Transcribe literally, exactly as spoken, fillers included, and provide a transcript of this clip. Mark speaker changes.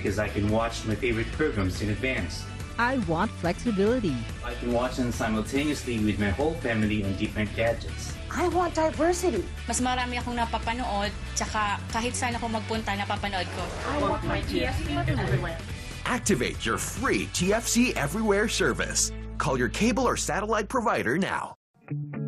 Speaker 1: because I can watch my favorite programs in advance.
Speaker 2: I want flexibility.
Speaker 1: I can watch them simultaneously with my whole family on different gadgets.
Speaker 3: I want diversity.
Speaker 4: Mas marami akong napapanood, tsaka kahit saan ako magpunta, napapanood ko.
Speaker 3: I want my T F C everywhere.
Speaker 5: Activate your free T F C Everywhere service. Call your cable or satellite provider now.